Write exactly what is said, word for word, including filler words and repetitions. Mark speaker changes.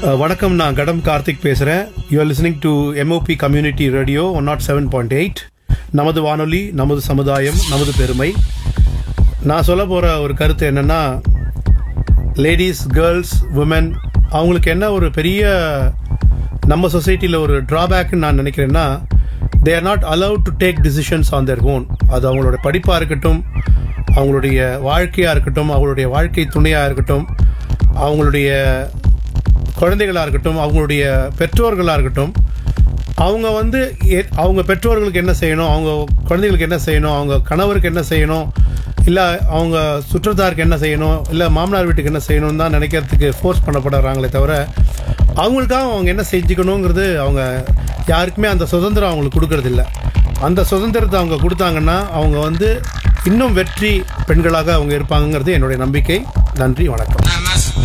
Speaker 1: அஹ், வணக்கம். நான் கடம் கார்த்திக் பேசுகிறேன். You are listening to MOP community radio one not seven point eight. நமது வானொலி, நமது சமுதாயம், நமது பெருமை. நான் சொல்ல போகிற ஒரு கருத்து என்னென்னா, லேடிஸ், கேர்ள்ஸ், உமன் அவங்களுக்கு என்ன ஒரு பெரிய நம்ம சொசைட்டியில் ஒரு ட்ராபேக்னு நான் நினைக்கிறேன்னா, they are not allowed to take decisions on their own. அது அவங்களோட படிப்பாக இருக்கட்டும், அவங்களுடைய வாழ்க்கையாக இருக்கட்டும், அவங்களுடைய வாழ்க்கை துணையாக இருக்கட்டும், அவங்களுடைய குழந்தைகளாக இருக்கட்டும், அவங்களுடைய பெற்றோர்களாக இருக்கட்டும், அவங்க வந்து எ- அவங்க பெற்றோர்களுக்கு என்ன செய்யணும், அவங்க குழந்தைகளுக்கு என்ன செய்யணும், அவங்க கணவருக்கு என்ன செய்யணும், இல்லை அவங்க சுற்றத்தாருக்கு என்ன செய்யணும், இல்லை மாமனார் வீட்டுக்கு என்ன செய்யணும்னு தான் நினைக்கிறதுக்கு ஃபோர்ஸ் பண்ணப்படுறாங்களே தவிர, அவங்களுக்காக அவங்க என்ன செஞ்சுக்கணுங்கிறது அவங்க யாருக்குமே அந்த சுதந்திரம் அவங்களுக்கு கொடுக்கறதில்ல. அந்த சுதந்திரத்தை அவங்க கொடுத்தாங்கன்னா அவங்க வந்து இன்னும் வெற்றி பெண்களாக அவங்க இருப்பாங்கங்கிறது என்னுடைய நம்பிக்கை. நன்றி, வணக்கம்.